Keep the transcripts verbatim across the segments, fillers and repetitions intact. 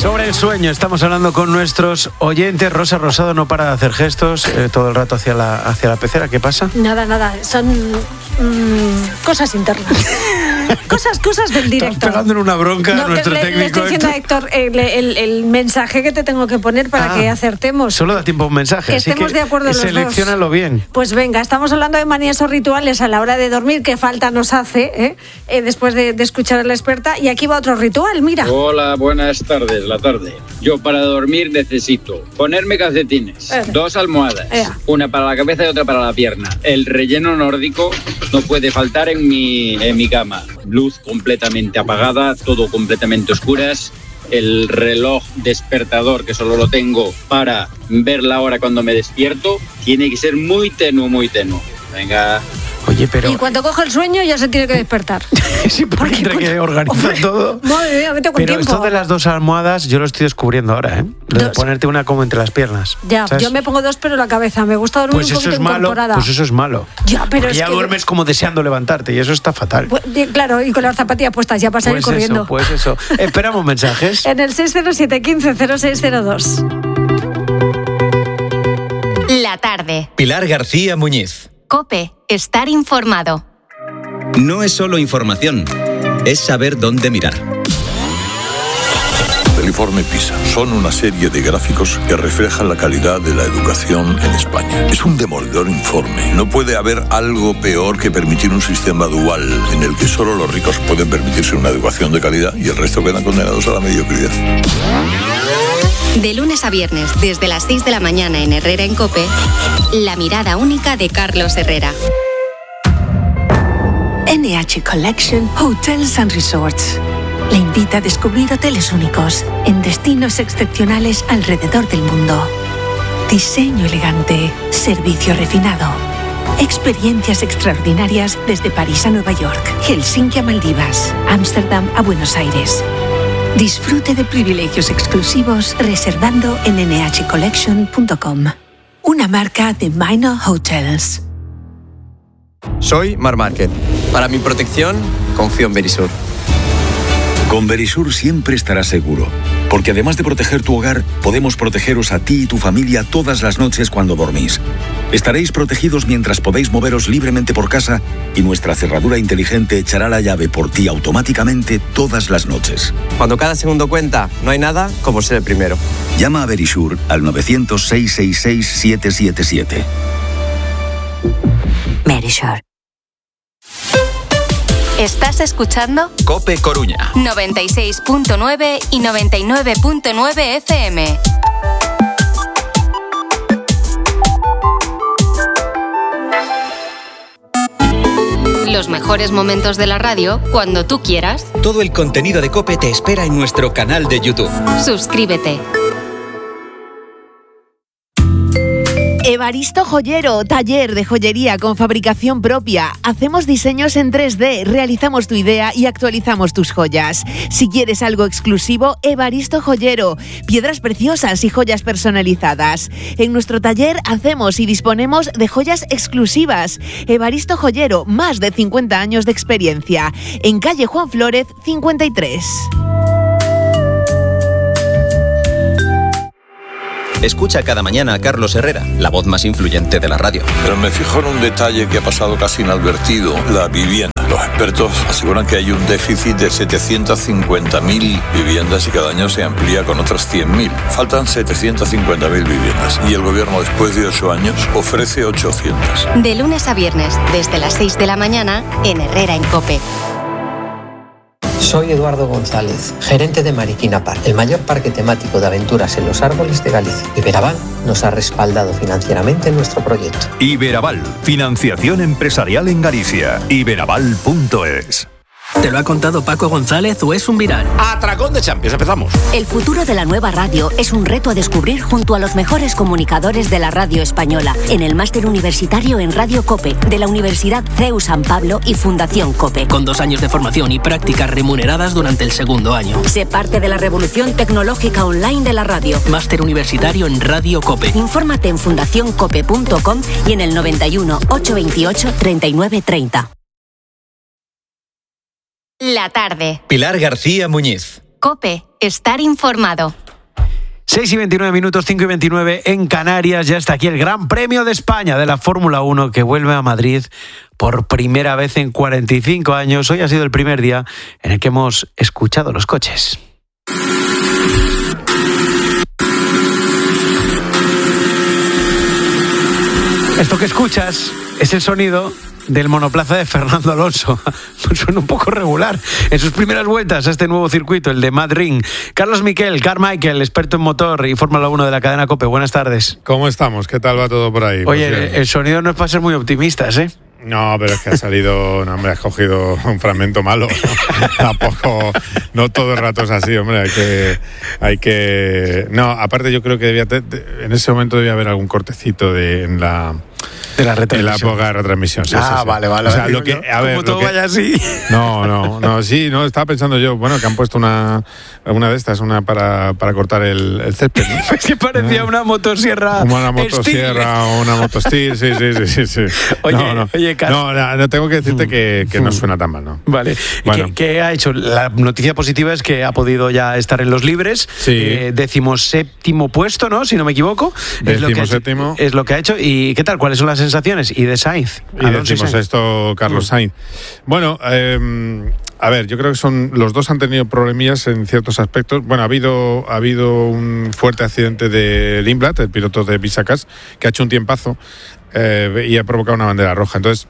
Sobre el sueño estamos hablando con nuestros oyentes. Rosa Rosado no para de hacer gestos eh, todo el rato hacia la, hacia la pecera. ¿Qué pasa? Nada, nada. Son mmm, cosas internas. Cosas, cosas del director. Estás pegándole una bronca no, a nuestro le, técnico. Le estoy diciendo a Héctor el, el, el mensaje que te tengo que poner para ah, que acertemos. Solo da tiempo un mensaje. Que así estemos que de acuerdo los dos. Selecciónalo bien. Pues venga, estamos hablando de manías o rituales a la hora de dormir, que falta nos hace, ¿eh? Eh, después de, de escuchar a la experta. Y aquí va otro ritual, mira. Hola, buenas tardes, la tarde. Yo para dormir necesito ponerme calcetines, eh. dos almohadas, eh. una para la cabeza y otra para la pierna. El relleno nórdico no puede faltar en mi, en mi cama. Luz completamente apagada, todo completamente oscuras. El reloj despertador, que solo lo tengo para ver la hora cuando me despierto, tiene que ser muy tenue, muy tenue. Venga. Oye, pero... Y cuando coge el sueño ya se tiene que despertar. Sí, porque, porque entre que organiza todo. Madre mía, vete con pero tiempo. Esto de las dos almohadas yo lo estoy descubriendo ahora, ¿eh? Lo de ponerte una como entre las piernas. Ya, ¿sabes? Yo me pongo dos pero en la cabeza. Me gusta dormir pues un poquito es malo, incorporada. Pues eso es malo. Ya, pero es ya que... duermes como deseando levantarte y eso está fatal. Pues, claro, y con las zapatillas puestas ya para salir pues corriendo. Eso, pues eso. Esperamos mensajes. En el seis cero siete, quince, cero seis cero dos. La tarde. Pilar García Muñiz. COPE. Estar informado. No es solo información, es saber dónde mirar. El informe PISA son una serie de gráficos que reflejan la calidad de la educación en España. Es un demoledor informe. No puede haber algo peor que permitir un sistema dual en el que solo los ricos pueden permitirse una educación de calidad y el resto quedan condenados a la mediocridad. De lunes a viernes, desde las seis de la mañana en Herrera en COPE, la mirada única de Carlos Herrera. N H Collection Hotels and Resorts le invita a descubrir hoteles únicos en destinos excepcionales alrededor del mundo. Diseño elegante, servicio refinado, experiencias extraordinarias desde París a Nueva York, Helsinki a Maldivas, Ámsterdam a Buenos Aires. Disfrute de privilegios exclusivos reservando en ene hache collection punto com, una marca de Minor Hotels. Soy Mar Márquez. Para mi protección, confío en Verisur. Con Verisur siempre estarás seguro, porque además de proteger tu hogar, podemos protegeros a ti y tu familia todas las noches cuando dormís. Estaréis protegidos mientras podéis moveros libremente por casa y nuestra cerradura inteligente echará la llave por ti automáticamente todas las noches. Cuando cada segundo cuenta, no hay nada como ser el primero. Llama a Verisur al nueve cero cero, seis seis seis, siete siete siete. Verisur. ¿Estás escuchando? COPE Coruña. noventa y seis punto nueve y noventa y nueve punto nueve F M. Los mejores momentos de la radio cuando tú quieras. Todo el contenido de COPE te espera en nuestro canal de YouTube. Suscríbete. Evaristo Joyero, taller de joyería con fabricación propia. Hacemos diseños en tres D, realizamos tu idea y actualizamos tus joyas. Si quieres algo exclusivo, Evaristo Joyero. Piedras preciosas y joyas personalizadas. En nuestro taller hacemos y disponemos de joyas exclusivas. Evaristo Joyero, más de cincuenta años de experiencia. En calle Juan Flórez, cincuenta y tres. Escucha cada mañana a Carlos Herrera, la voz más influyente de la radio. Pero me fijo en un detalle que ha pasado casi inadvertido, la vivienda. Los expertos aseguran que hay un déficit de setecientas cincuenta mil viviendas y cada año se amplía con otras cien mil. Faltan setecientas cincuenta mil viviendas y el gobierno, después de ocho años, ofrece ochocientas. De lunes a viernes, desde las seis de la mañana, en Herrera en COPE. Soy Eduardo González, gerente de Mariquina Park, el mayor parque temático de aventuras en los árboles de Galicia. Iberaval nos ha respaldado financieramente en nuestro proyecto. Iberaval, financiación empresarial en Galicia. iberaval punto es. ¿Te lo ha contado Paco González o es un viral? Atracón de Champions, empezamos. El futuro de la nueva radio es un reto a descubrir junto a los mejores comunicadores de la radio española en el máster universitario en Radio COPE de la Universidad C E U San Pablo y Fundación COPE. Con dos años de formación y prácticas remuneradas durante el segundo año. Sé parte de la revolución tecnológica online de la radio. Máster universitario en Radio COPE. Infórmate en fundación cope punto com y en el noventa y uno, ochocientos veintiocho, treinta y nueve treinta. La tarde. Pilar García Muñiz. COPE, estar informado. seis y veintinueve minutos, cinco y veintinueve en Canarias. Ya está aquí el Gran Premio de España de la Fórmula uno que vuelve a Madrid por primera vez en cuarenta y cinco años. Hoy ha sido el primer día en el que hemos escuchado los coches. Esto que escuchas es el sonido del monoplaza de Fernando Alonso. Pues suena un poco regular en sus primeras vueltas a este nuevo circuito, el de Madrid. Carlos Miquel, Carmichael, experto en motor y Fórmula uno de la cadena COPE. Buenas tardes. ¿Cómo estamos? ¿Qué tal va todo por ahí? Oye, pues el sonido no es para ser muy optimistas, ¿eh? No, pero es que ha salido, no, hombre, has cogido un fragmento malo. Tampoco, no todo el rato es así, hombre, hay que, hay que, no, aparte yo creo que debía, en ese momento debía haber algún cortecito de, en la, de la retransmisión. En la época de retransmisión, sí, ah, sí, sí. vale, vale. O sea, vale, lo que, a ver, como todo que, vaya así. No, no, no, sí, no, estaba pensando yo, bueno, que han puesto una, una de estas, una para, para cortar el, el césped, ¿no? Es que parecía ah. una motosierra. Como una motosierra o una motostil, sí, sí, sí, sí, sí. Oye, no, no, oye, Carlos. No, no, no, tengo que decirte que, que no suena tan mal, ¿no? Vale. Bueno. ¿Qué, ¿Qué ha hecho? La noticia positiva es que ha podido ya estar en los libres. Sí. Eh, decimoséptimo puesto, ¿no? Si no me equivoco. Es lo, que ha hecho, es lo que ha hecho. ¿Y qué tal? ¿Cuáles son las sensaciones? Y de Sainz. Y decimos esto, Carlos Sainz. Bueno, eh, a ver, yo creo que son los dos han tenido problemillas en ciertos aspectos. Bueno, ha habido ha habido un fuerte accidente de Lindblad, el piloto de Bisacas, que ha hecho un tiempazo eh, y ha provocado una bandera roja. Entonces,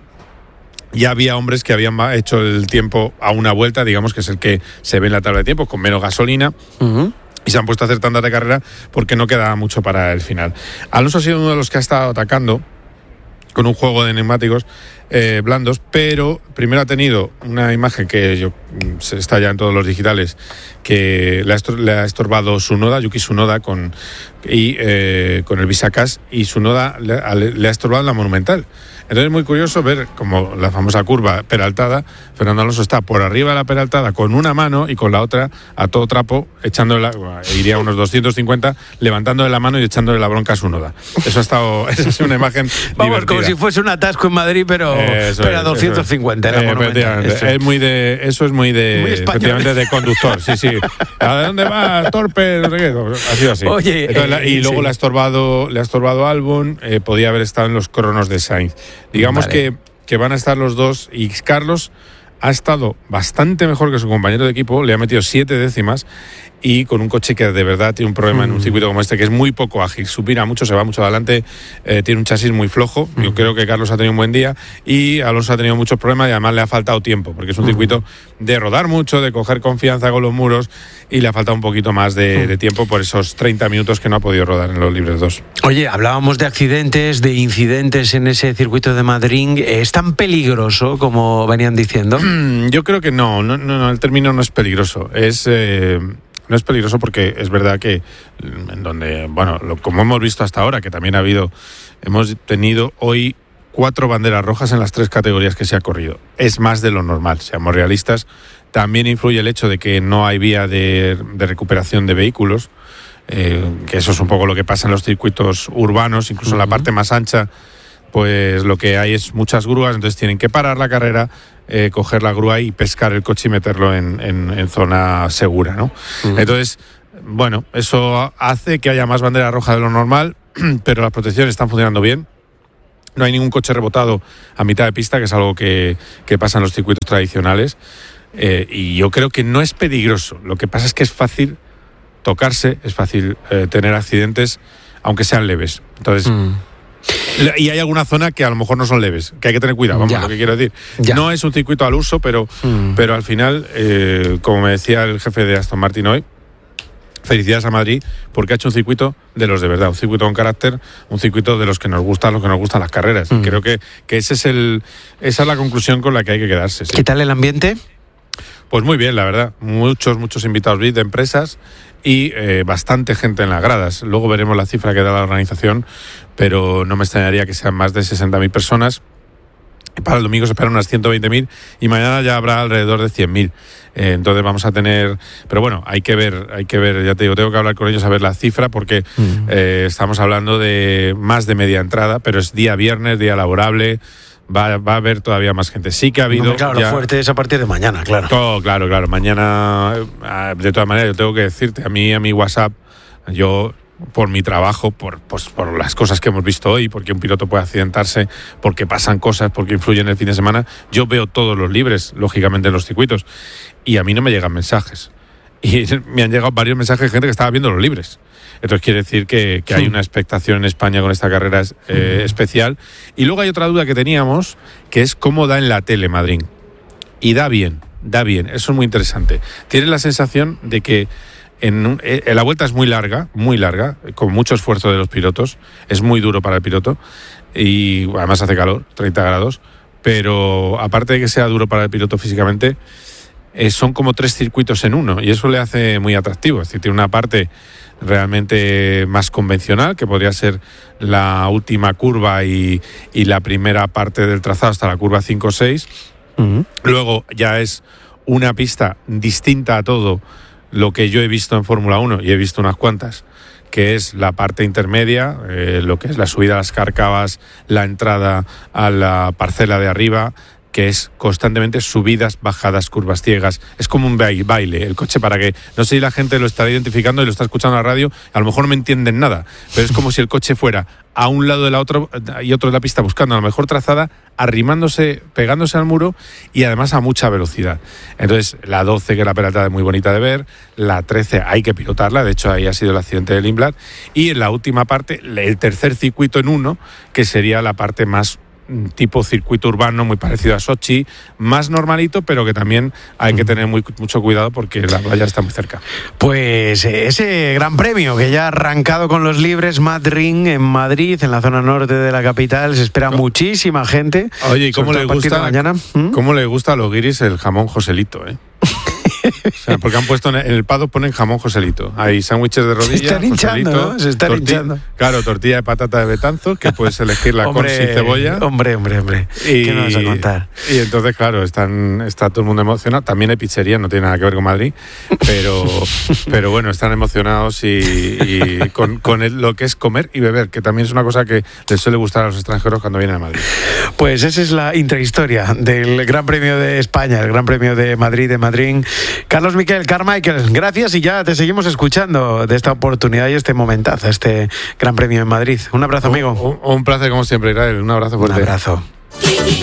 ya había hombres que habían hecho el tiempo a una vuelta, digamos que es el que se ve en la tabla de tiempos, con menos gasolina. Uh-huh. Y se han puesto a hacer tandas de carrera porque no quedaba mucho para el final. Alonso ha sido uno de los que ha estado atacando con un juego de neumáticos eh, blandos, pero primero ha tenido una imagen que yo, se está ya en todos los digitales, que le ha, estor- le ha estorbado Tsunoda, Yuki Tsunoda, con, y, eh, con el Bisacas, y Tsunoda le, le ha estorbado en la Monumental. Entonces es muy curioso ver como la famosa curva peraltada, Fernando Alonso está por arriba de la peraltada con una mano y con la otra a todo trapo, echándole la, iría a unos doscientos cincuenta, levantándole la mano y echándole la bronca a Tsunoda. Eso ha estado, esa es una imagen Vamos, divertida. Como si fuese un atasco en Madrid, pero, pero a doscientos cincuenta. Es. Eh, es muy de, eso es muy de, muy efectivamente, de conductor, sí, sí. ¿A dónde vas, torpe? No sé qué. Ha sido así. Oye, Entonces, la, y eh, luego sí. le ha estorbado, le ha estorbado Albon, eh, podía haber estado en los cronos de Sainz. Digamos vale. que, que van a estar los dos, y Carlos ha estado bastante mejor que su compañero de equipo, le ha metido siete décimas, y con un coche que de verdad tiene un problema mm. en un circuito como este, que es muy poco ágil, supina mucho, se va mucho adelante, eh, tiene un chasis muy flojo. Mm. Yo creo que Carlos ha tenido un buen día y Alonso ha tenido muchos problemas y además le ha faltado tiempo, porque es un mm. circuito de rodar mucho, de coger confianza con los muros, y le ha faltado un poquito más de, mm. de tiempo por esos treinta minutos que no ha podido rodar en los libres dos. Oye, hablábamos de accidentes, de incidentes en ese circuito de Madrid. ¿Es tan peligroso como venían diciendo? Yo creo que no, no, no, no el término no es peligroso, es... Eh, No es peligroso porque es verdad que en donde, bueno, lo, como hemos visto hasta ahora, que también ha habido, hemos tenido hoy cuatro banderas rojas en las tres categorías que se ha corrido. Es más de lo normal, seamos realistas. También influye el hecho de que no hay vía de, de recuperación de vehículos, eh, que eso es un poco lo que pasa en los circuitos urbanos, incluso uh-huh. en la parte más ancha, pues lo que hay es muchas grúas, entonces tienen que parar la carrera, eh, coger la grúa y pescar el coche y meterlo en, en, en zona segura, ¿no? Uh-huh. Entonces, bueno, eso hace que haya más bandera roja de lo normal, pero las protecciones están funcionando bien. No hay ningún coche rebotado a mitad de pista, que es algo que, que pasa en los circuitos tradicionales, eh, y yo creo que no es peligroso. Lo que pasa es que es fácil tocarse, es fácil eh, tener accidentes, aunque sean leves. Entonces... Uh-huh. Y hay alguna zona que a lo mejor no son leves, que hay que tener cuidado, vamos, ya. lo que quiero decir. Ya. No es un circuito al uso, pero, mm. pero al final, eh, como me decía el jefe de Aston Martin hoy, felicidades a Madrid, porque ha hecho un circuito de los de verdad, un circuito con carácter, un circuito de los que nos gustan, los que nos gustan las carreras. Mm. Creo que, que ese es el, esa es la conclusión con la que hay que quedarse. ¿Sí? ¿Qué tal el ambiente? Pues muy bien, la verdad. Muchos, muchos invitados de empresas y eh, bastante gente en las gradas. Luego veremos la cifra que da la organización, pero no me extrañaría que sean más de sesenta mil personas. Para el domingo se esperan unas ciento veinte mil y mañana ya habrá alrededor de cien mil. Eh, entonces vamos a tener... Pero bueno, hay que ver, hay que ver, ya te digo, tengo que hablar con ellos a ver la cifra, porque uh-huh. eh, estamos hablando de más de media entrada, pero es día viernes, día laborable... va, va a haber todavía más gente. Sí que ha habido... No, claro, ya... lo fuerte es a partir de mañana, claro. Oh, claro, claro. Mañana, de todas maneras, yo tengo que decirte, a mí, a mi WhatsApp, yo... por mi trabajo, por, pues, por las cosas que hemos visto hoy, porque un piloto puede accidentarse, porque pasan cosas, porque influyen el fin de semana, yo veo todos los libres, lógicamente, en los circuitos, y a mí no me llegan mensajes. Y me han llegado varios mensajes de gente que estaba viendo los libres. Entonces quiere decir que, que hay una expectación en España con esta carrera eh, especial. Y luego hay otra duda que teníamos, que es cómo da en la tele Madrid. Y da bien, da bien, eso es muy interesante. Tienes la sensación de que En, un, en la vuelta es muy larga, muy larga, con mucho esfuerzo de los pilotos, es muy duro para el piloto y además hace calor, treinta grados, pero aparte de que sea duro para el piloto físicamente, eh, son como tres circuitos en uno y eso le hace muy atractivo. Es decir, tiene una parte realmente más convencional, que podría ser la última curva y, y la primera parte del trazado hasta la curva cinco o seis. Uh-huh. Luego ya es una pista distinta a todo lo que yo he visto en Fórmula uno, y he visto unas cuantas, que es la parte intermedia, eh, lo que es la subida a las Cárcavas, la entrada a la parcela de arriba, que es constantemente subidas, bajadas, curvas ciegas. Es como un baile, el coche, para que... No sé si la gente lo estará identificando y lo está escuchando en la radio, a lo mejor no me entienden nada, pero es como si el coche fuera a un lado de la otra y otro de la pista buscando la mejor trazada, arrimándose, pegándose al muro y además a mucha velocidad. Entonces, la doce, que es la peratada, es muy bonita de ver, la trece hay que pilotarla, de hecho ahí ha sido el accidente del Lindblad, y en la última parte, el tercer circuito en uno, que sería la parte más tipo circuito urbano, muy parecido a Sochi, más normalito, pero que también hay que tener muy, mucho cuidado porque la playa está muy cerca. Pues ese gran premio que ya ha arrancado con los libres, Mad Ring en Madrid, en la zona norte de la capital, se espera ¿no? muchísima gente. Oye, ¿y cómo le gusta mañana? ¿Mm? ¿Cómo le gusta a los guiris el jamón Joselito, eh? O sea, porque han puesto en el paddock, ponen jamón Joselito. Hay sándwiches de rodilla, se están hinchando, Joselito, ¿no? Se están torti- hinchando. Claro, tortilla de patata de Betanzos, que puedes elegirla con sin cebolla. Hombre, hombre, hombre. Y, ¿qué me vas a contar? Y entonces, claro, están, está todo el mundo emocionado. También hay pizzería, no tiene nada que ver con Madrid, pero, pero bueno, están emocionados y, y con, con el, lo que es comer y beber, que también es una cosa que les suele gustar a los extranjeros cuando vienen a Madrid. Pues esa es la intrahistoria del Gran Premio de España, el Gran Premio de Madrid, de Madrid. Carlos Miquel, Carmichael, gracias y ya te seguimos escuchando de esta oportunidad y este momentazo, este Gran Premio en Madrid. Un abrazo, amigo. Un, un, un placer como siempre, Israel. Un abrazo fuerte. Un abrazo.